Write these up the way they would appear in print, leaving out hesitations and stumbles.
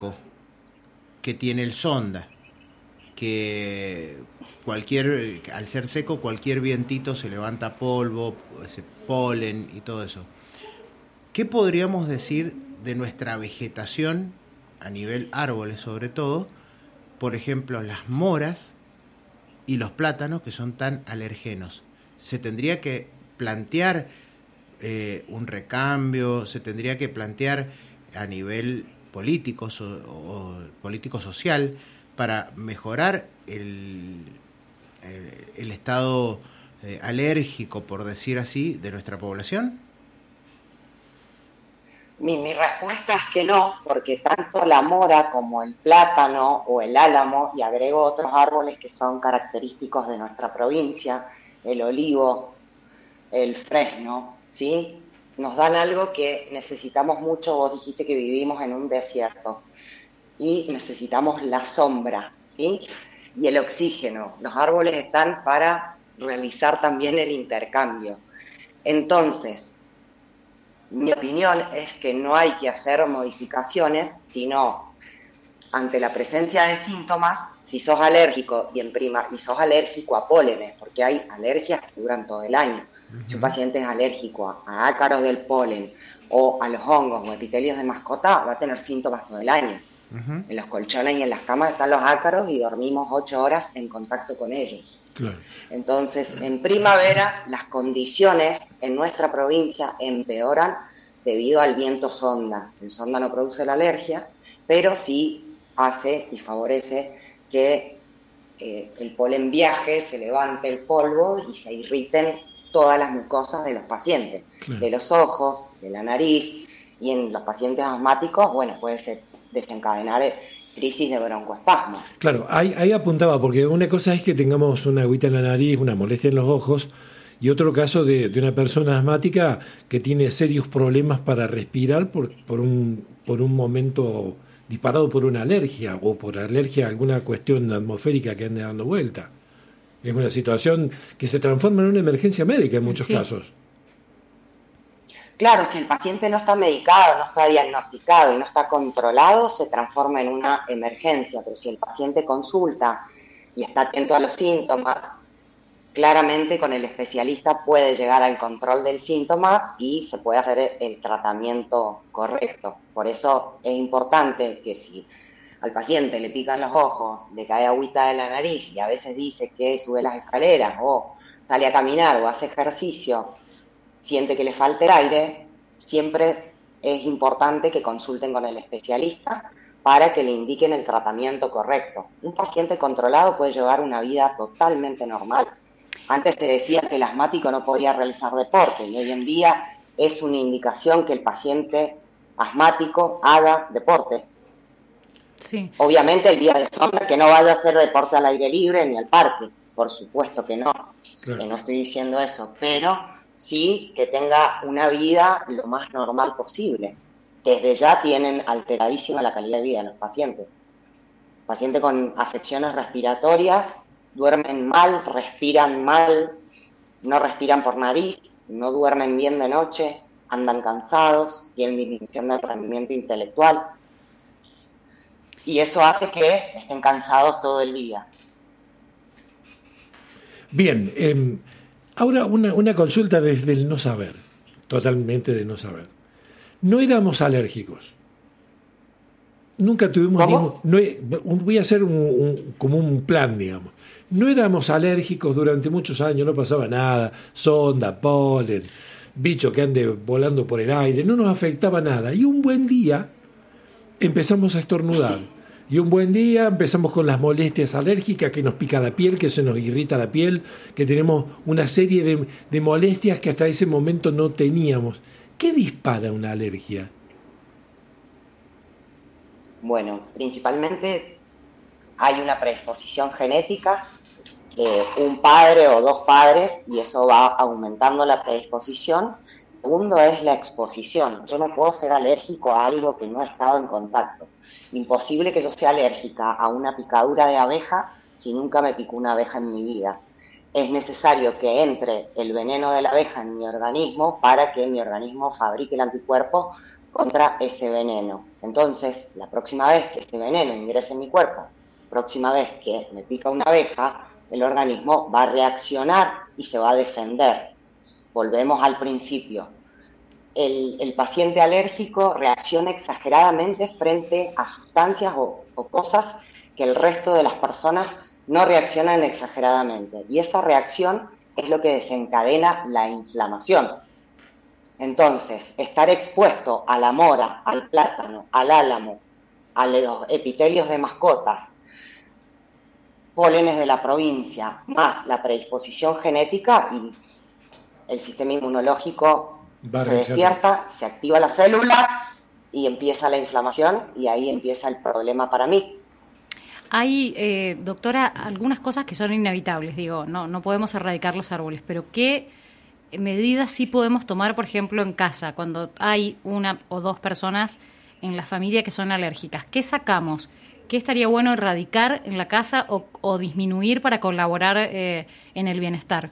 que tiene el sonda, que al ser seco cualquier vientito se levanta polvo, ese polen y todo eso. ¿Qué podríamos decir de nuestra vegetación a nivel árboles sobre todo? Por ejemplo, las moras y los plátanos, que son tan alergenos. Se tendría que plantear un recambio, se tendría que plantear a nivel político o político social para mejorar el estado alérgico, por decir así, de nuestra población. Mi respuesta es que no, porque tanto la mora como el plátano o el álamo, y agrego otros árboles que son característicos de nuestra provincia, el olivo, el fresno, ¿sí? Nos dan algo que necesitamos mucho. Vos dijiste que vivimos en un desierto y necesitamos la sombra, ¿sí? Y el oxígeno. Los árboles están para realizar también el intercambio. Entonces, mi opinión es que no hay que hacer modificaciones, sino ante la presencia de síntomas, si sos alérgico y sos alérgico a pólenes, porque hay alergias que duran todo el año. Si un paciente es alérgico a ácaros del polen o a los hongos o epitelios de mascota, va a tener síntomas todo el año. En los colchones y en las camas están los ácaros y dormimos 8 horas en contacto con ellos. Claro. Entonces, en primavera, las condiciones en nuestra provincia empeoran debido al viento sonda. El sonda no produce la alergia, pero sí hace y favorece que el polen viaje, se levante el polvo y se irriten todas las mucosas de los pacientes, claro, de los ojos, de la nariz, y en los pacientes asmáticos, bueno, puede ser desencadenar crisis de broncoespasmo. Claro, ahí apuntaba, porque una cosa es que tengamos una agüita en la nariz, una molestia en los ojos, y otro caso de una persona asmática que tiene serios problemas para respirar por un momento disparado por una alergia o por alergia a alguna cuestión atmosférica que ande dando vuelta. Es una situación que se transforma en una emergencia médica en muchos casos. Claro, si el paciente no está medicado, no está diagnosticado y no está controlado, se transforma en una emergencia. Pero si el paciente consulta y está atento a los síntomas, claramente con el especialista puede llegar al control del síntoma y se puede hacer el tratamiento correcto. Por eso es importante que si al paciente le pican los ojos, le cae agüita de la nariz y a veces dice que sube las escaleras o sale a caminar o hace ejercicio, siente que le falta el aire, siempre es importante que consulten con el especialista para que le indiquen el tratamiento correcto. Un paciente controlado puede llevar una vida totalmente normal. Antes se decía que el asmático no podía realizar deporte y hoy en día es una indicación que el paciente asmático haga deporte. Sí. Obviamente el día de sombra que no vaya a hacer deporte al aire libre ni al parque, por supuesto que no, claro, que no estoy diciendo eso, pero sí que tenga una vida lo más normal posible. Desde ya tienen alteradísima la calidad de vida los pacientes. Pacientes con afecciones respiratorias duermen mal, respiran mal, no respiran por nariz, no duermen bien de noche, andan cansados, tienen disminución del rendimiento intelectual. Y eso hace que estén cansados todo el día. Bien, ahora una consulta desde el no saber, totalmente de no saber. No éramos alérgicos. Nunca tuvimos voy a hacer como un plan, digamos. No éramos alérgicos durante muchos años, no pasaba nada, sonda, polen, bicho que ande volando por el aire, no nos afectaba nada. Y un buen día empezamos a estornudar. Y un buen día empezamos con las molestias alérgicas, que nos pica la piel, que se nos irrita la piel, que tenemos una serie de molestias que hasta ese momento no teníamos. ¿Qué dispara una alergia? Bueno, principalmente hay una predisposición genética de un padre o dos padres y eso va aumentando la predisposición. Segundo es la exposición. Yo no puedo ser alérgico a algo que no he estado en contacto. Imposible que yo sea alérgica a una picadura de abeja si nunca me picó una abeja en mi vida. Es necesario que entre el veneno de la abeja en mi organismo para que mi organismo fabrique el anticuerpo contra ese veneno. Entonces, la próxima vez que ese veneno ingrese en mi cuerpo, próxima vez que me pica una abeja, el organismo va a reaccionar y se va a defender. Volvemos al principio. El paciente alérgico reacciona exageradamente frente a sustancias o cosas que el resto de las personas no reaccionan exageradamente. Y esa reacción es lo que desencadena la inflamación. Entonces, estar expuesto a la mora, al plátano, al álamo, a los epitelios de mascotas, pólenes de la provincia, más la predisposición genética, y el sistema inmunológico se despierta, se activa la célula y empieza la inflamación, y ahí empieza el problema para mí. Hay, doctora, algunas cosas que son inevitables, digo, no podemos erradicar los árboles, pero ¿qué medidas sí podemos tomar, por ejemplo, en casa, cuando hay una o dos personas en la familia que son alérgicas? ¿Qué sacamos? ¿Qué estaría bueno erradicar en la casa o disminuir para colaborar en el bienestar?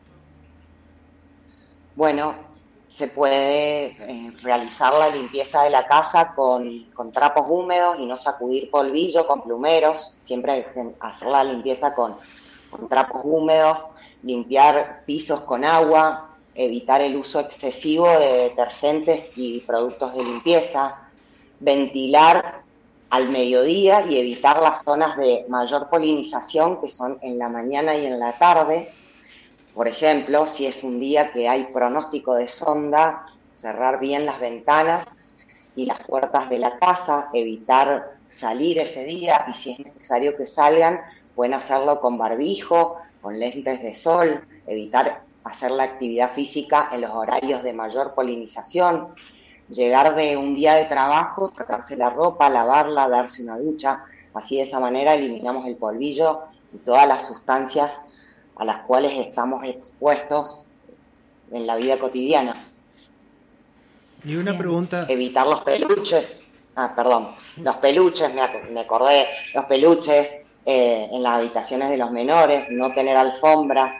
Bueno, se puede realizar la limpieza de la casa con trapos húmedos y no sacudir polvillo con plumeros. Siempre hay que hacer la limpieza con trapos húmedos, limpiar pisos con agua, evitar el uso excesivo de detergentes y productos de limpieza, ventilar al mediodía y evitar las zonas de mayor polinización, que son en la mañana y en la tarde. Por ejemplo, si es un día que hay pronóstico de sonda, cerrar bien las ventanas y las puertas de la casa, evitar salir ese día, y si es necesario que salgan, pueden hacerlo con barbijo, con lentes de sol, evitar hacer la actividad física en los horarios de mayor polinización, llegar de un día de trabajo, sacarse la ropa, lavarla, darse una ducha. Así, de esa manera eliminamos el polvillo y todas las sustancias a las cuales estamos expuestos en la vida cotidiana. Y una pregunta... Evitar los peluches. Los peluches, me acordé, los peluches en las habitaciones de los menores, no tener alfombras.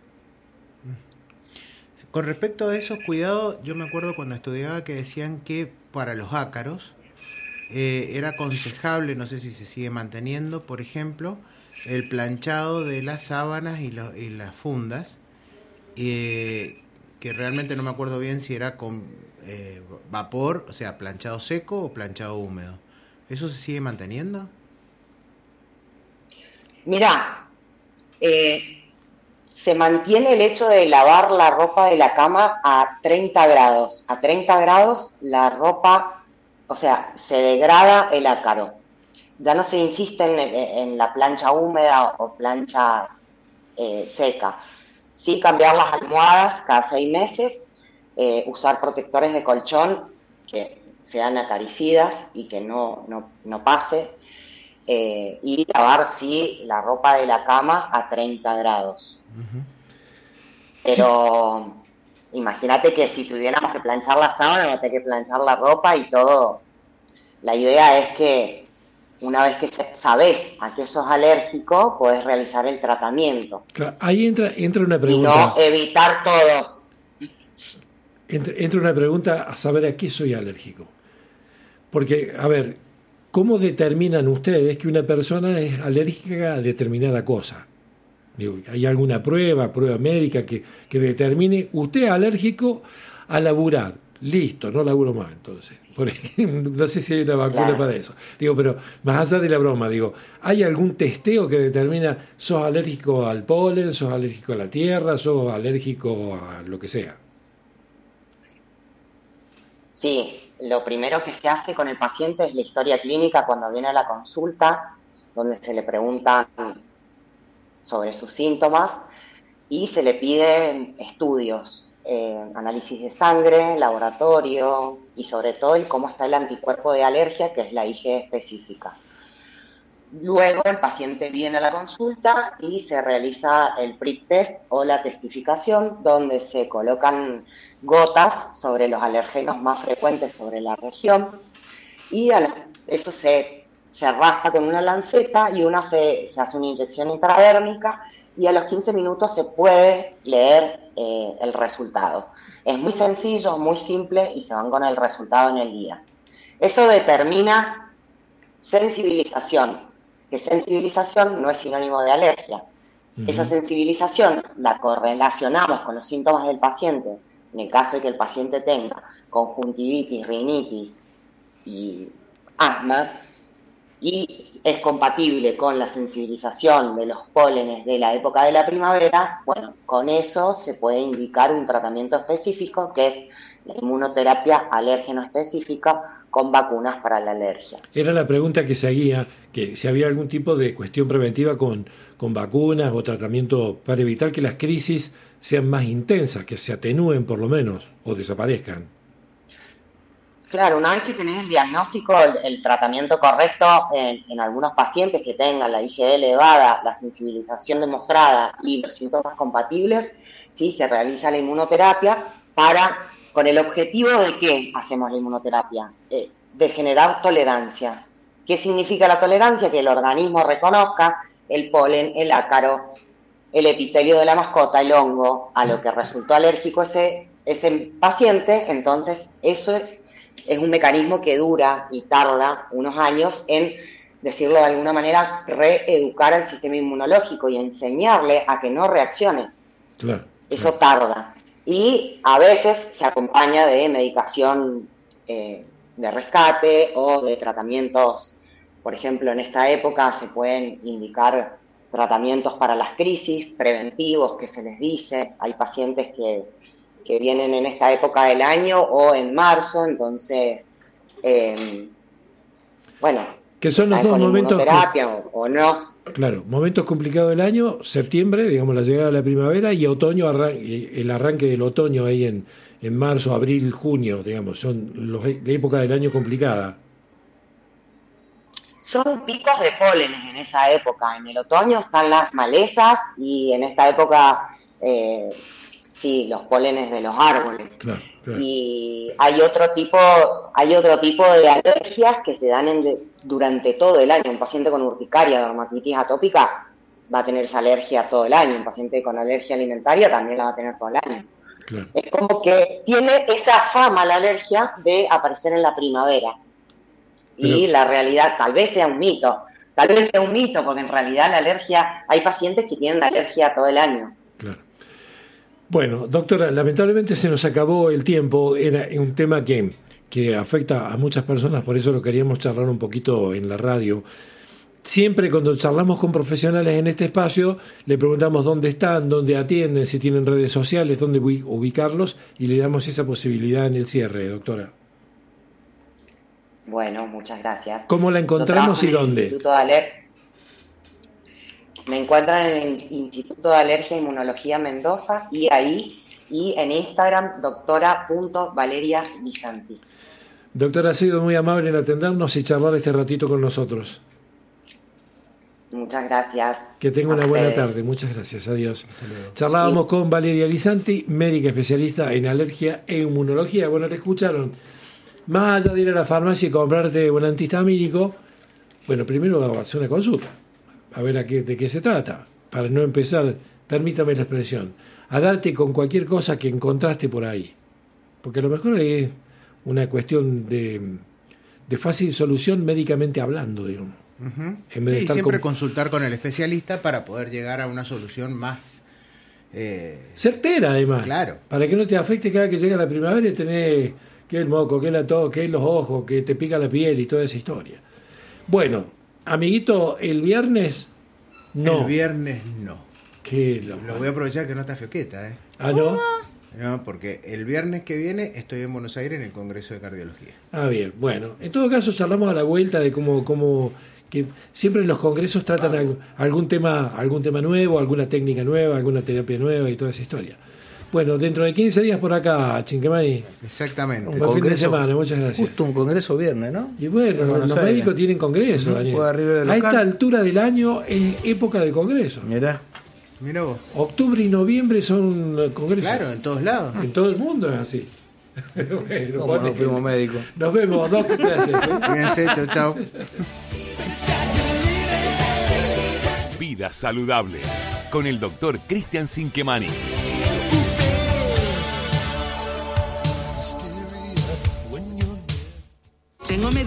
Con respecto a eso, cuidado, yo me acuerdo cuando estudiaba que decían que para los ácaros era aconsejable, no sé si se sigue manteniendo, por ejemplo, el planchado de las sábanas y las fundas, que realmente no me acuerdo bien si era con vapor, o sea, planchado seco o planchado húmedo. ¿Eso se sigue manteniendo? Mirá, se mantiene el hecho de lavar la ropa de la cama a 30 grados. A 30 grados la ropa, o sea, se degrada el ácaro. Ya no se insiste en la plancha húmeda o plancha seca. Sí, cambiar las almohadas cada 6 meses, usar protectores de colchón que sean acaricidas y que no pase, y lavar, sí, la ropa de la cama a 30 grados. Uh-huh. Pero sí, imagínate que si tuviéramos que planchar la sábana, no tener que planchar la ropa y todo. La idea es que una vez que sabes a qué sos alérgico, podés realizar el tratamiento. Claro, ahí entra una pregunta. Y no evitar todo. Entra una pregunta a saber a qué soy alérgico. Porque, a ver, ¿cómo determinan ustedes que una persona es alérgica a determinada cosa? Digo, ¿hay alguna prueba médica que determine usted es alérgico a laburar? Listo, no laburo más, entonces. Por ejemplo, no sé si hay una vacuna para eso. Digo, pero más allá de la broma, digo, ¿hay algún testeo que determina sos alérgico al polen, sos alérgico a la tierra, sos alérgico a lo que sea? Sí, lo primero que se hace con el paciente es la historia clínica cuando viene a la consulta, donde se le preguntan sobre sus síntomas y se le piden estudios, análisis de sangre, laboratorio y sobre todo el cómo está el anticuerpo de alergia, que es la IgE específica. Luego el paciente viene a la consulta y se realiza el prick test o la testificación, donde se colocan gotas sobre los alergenos más frecuentes sobre la región, y eso se raspa con una lanceta y se hace una inyección intradérmica, y a los 15 minutos se puede leer el resultado. Es muy sencillo, muy simple, y se van con el resultado en el día. Eso determina sensibilización, que sensibilización no es sinónimo de alergia. Esa sensibilización la correlacionamos con los síntomas del paciente, en el caso de que el paciente tenga conjuntivitis, rinitis y asma, y es compatible con la sensibilización de los pólenes de la época de la primavera. Bueno, con eso se puede indicar un tratamiento específico, que es la inmunoterapia alérgeno específica con vacunas para la alergia. Era la pregunta que seguía, que si había algún tipo de cuestión preventiva con vacunas o tratamiento para evitar que las crisis sean más intensas, que se atenúen por lo menos o desaparezcan. Claro, una vez que tenés el diagnóstico, el tratamiento correcto en algunos pacientes que tengan la IgE elevada, la sensibilización demostrada y los síntomas compatibles, sí, se realiza la inmunoterapia con el objetivo de ¿qué hacemos la inmunoterapia? De generar tolerancia. ¿Qué significa la tolerancia? Que el organismo reconozca el polen, el ácaro, el epitelio de la mascota, el hongo, a lo que resultó alérgico ese paciente. Entonces, eso es un mecanismo que dura y tarda unos años en, decirlo de alguna manera, reeducar al sistema inmunológico y enseñarle a que no reaccione. Claro. Eso tarda. Y a veces se acompaña de medicación de rescate o de tratamientos. Por ejemplo, en esta época se pueden indicar tratamientos para las crisis, preventivos, que se les dice. Hay pacientes que vienen en esta época del año o en marzo, entonces, bueno, que son los dos momentos o no. Claro, momentos complicados del año, septiembre, digamos la llegada de la primavera, y otoño, el arranque del otoño ahí en marzo, abril, junio, digamos, son la época del año complicada. Son picos de pólenes en esa época. En el otoño están las malezas y en esta época, sí, los pólenes de los árboles. Claro. Y hay otro tipo de alergias que se dan durante todo el año. Un paciente con urticaria, dermatitis atópica, va a tener esa alergia todo el año. Un paciente con alergia alimentaria también la va a tener todo el año. Claro. Es como que tiene esa fama la alergia de aparecer en la primavera. Y la realidad tal vez sea un mito, porque en realidad la alergia, hay pacientes que tienen alergia todo el año. Claro. Bueno, doctora, lamentablemente se nos acabó el tiempo. Era un tema que afecta a muchas personas, por eso lo queríamos charlar un poquito en la radio. Siempre cuando charlamos con profesionales en este espacio, le preguntamos dónde están, dónde atienden, si tienen redes sociales, dónde ubicarlos, y le damos esa posibilidad en el cierre, doctora. Bueno, muchas gracias. ¿Cómo la encontramos y dónde? Me encuentran en el Instituto de Alergia e Inmunología Mendoza y en Instagram, doctora.valeriavisanti. Doctora, ha sido muy amable en atendernos y charlar este ratito con nosotros. Muchas gracias. Que tenga una buena tarde. Muchas gracias. Adiós. Charlábamos con Valeria Lisanti, médica especialista en alergia e inmunología. Bueno, le escucharon. Más allá de ir a la farmacia y comprarte un antihistamínico, bueno, primero va a hacer una consulta, a ver de qué se trata, para no empezar, permítame la expresión, a darte con cualquier cosa que encontraste por ahí. Porque a lo mejor es una cuestión de fácil solución médicamente hablando, digamos. Uh-huh. Sí, siempre consultar con el especialista para poder llegar a una solución más certera, además. Claro. Para que no te afecte cada que llega la primavera y tenés que el moco, que la tos, que los ojos, que te pica la piel y toda esa historia. Bueno, amiguito, el viernes no. El viernes no. Lo voy a aprovechar que no está Fioqueta, ¿eh? Ah, ¿no? No, porque el viernes que viene estoy en Buenos Aires en el Congreso de Cardiología. Ah, bien. Bueno, en todo caso charlamos a la vuelta de cómo que siempre en los congresos tratan algún tema nuevo, alguna técnica nueva, alguna terapia nueva y toda esa historia. Bueno, dentro de 15 días por acá, Chinquemani. Exactamente. Un buen fin de semana, muchas gracias. Justo un congreso viernes, ¿no? Y bueno, los médicos tienen congreso, Daniel. A esta altura del año, en época de congreso. Mirá vos. Octubre y noviembre son congresos. Claro, en todos lados. En todo el mundo es así. Bueno, ¿cómo no, primo médico? Nos vemos, Doc, gracias. Cuídense, chau. Vida saludable con el doctor Cristian Cinquemani. Tengo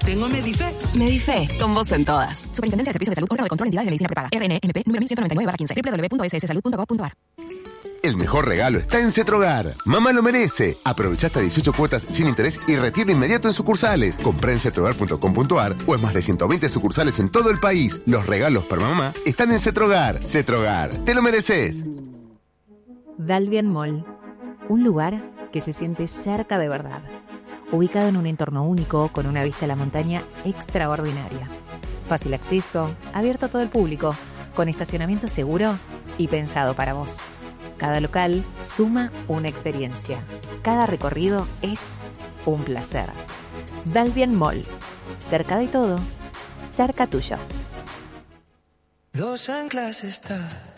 Tengo Medife. Medife, con vos en todas. Superintendencia de Servicios de Salud, órgano de control, entidad de medicina prepaga. RNMP, número 1199/15, www.sssalud.gov.ar. El mejor regalo está en Cetrogar. Mamá lo merece. Aprovecha hasta 18 cuotas sin interés y retiro inmediato en sucursales. Comprá en cetrogar.com.ar o en más de 120 sucursales en todo el país. Los regalos para mamá están en Cetrogar. Cetrogar, te lo mereces. Dalvian Mall, un lugar que se siente cerca de verdad. Ubicado en un entorno único con una vista a la montaña extraordinaria. Fácil acceso, abierto a todo el público, con estacionamiento seguro y pensado para vos. Cada local suma una experiencia. Cada recorrido es un placer. Dalvian Mall. Cerca de todo, cerca tuyo. Dos anclas está